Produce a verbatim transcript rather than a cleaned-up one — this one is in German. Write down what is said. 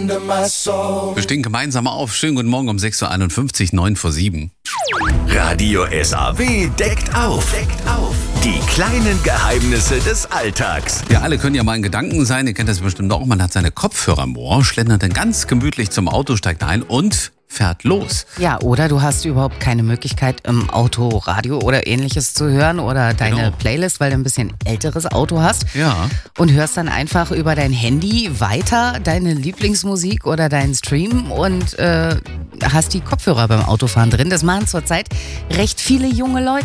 under my soul. Wir stehen gemeinsam auf. Schönen guten Morgen um sechs Uhr einundfünfzig, neun vor sieben. Radio S A W deckt auf. Deckt auf. Die kleinen Geheimnisse des Alltags. Wir alle können ja mal in Gedanken sein. Ihr kennt das bestimmt auch. Man hat seine Kopfhörer im Ohr, schlendert dann ganz gemütlich zum Auto, steigt ein und fährt los. Ja, oder du hast überhaupt keine Möglichkeit, im Auto Radio oder ähnliches zu hören oder deine Genau. Playlist, weil du ein bisschen älteres Auto hast. Ja. Und hörst dann einfach über dein Handy weiter deine Lieblingsmusik oder deinen Stream und äh, hast die Kopfhörer beim Autofahren drin. Das machen zurzeit recht viele junge Leute.